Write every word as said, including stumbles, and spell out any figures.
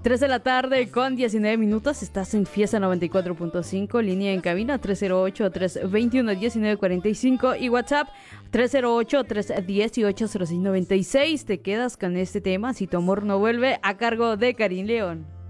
tres de la tarde con diecinueve minutos. Estás en Fiesta noventa y cuatro punto cinco. Línea en cabina tres cero ocho, tres dos uno, uno nueve cuatro cinco. Y WhatsApp tres cero ocho, tres uno cero, ocho cero seis nueve seis. Te quedas con este tema, Si tu amor no vuelve, a cargo de Karin León.